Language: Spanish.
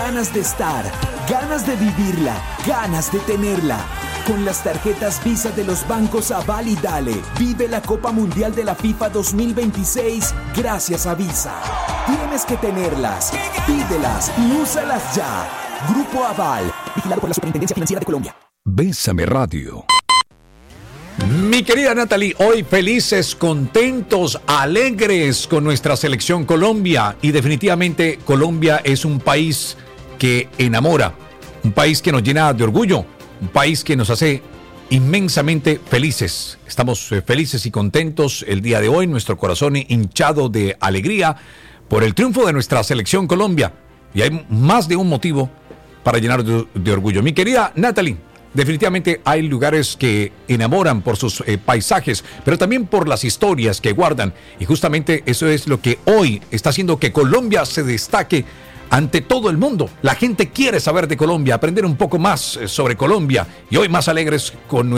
ganas de estar, ganas de vivirla, ganas de tenerla. Con las tarjetas Visa de los bancos Aval y Dale, vive la Copa Mundial de la FIFA 2026 gracias a Visa. Tienes que tenerlas, pídelas y úsalas ya. Grupo Aval, vigilado por la Superintendencia Financiera de Colombia. Bésame Radio. Mi querida Natalie, hoy felices, contentos, alegres con nuestra selección Colombia. Y definitivamente Colombia es un país que enamora, un país que nos llena de orgullo, un país que nos hace inmensamente felices. Estamos felices y contentos el día de hoy, nuestro corazón hinchado de alegría por el triunfo de nuestra selección Colombia. Y hay más de un motivo para llenar de orgullo. Mi querida Natalie, definitivamente hay lugares que enamoran por sus paisajes, pero también por las historias que guardan. Y justamente eso es lo que hoy está haciendo que Colombia se destaque ante todo el mundo. La gente quiere saber de Colombia, aprender un poco más sobre Colombia. Y hoy más alegres con